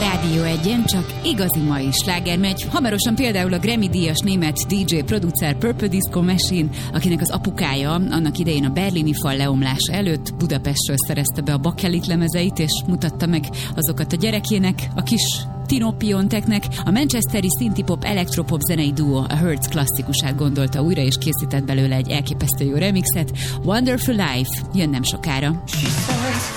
Rádió 1-en csak igazi mai sláger megy. Hamarosan például a Grammy-díjas német DJ-producer Purple Disco Machine, akinek az apukája annak idején a berlini fal leomlása előtt Budapestről szerezte be a bakelit lemezeit, és mutatta meg azokat a gyerekének, a kis Tinopionteknek. A manchesteri synthpop elektropop zenei duó a Hertz klasszikusát gondolta újra, és készített belőle egy elképesztő jó remixet. Wonderful Life jön nem sokára.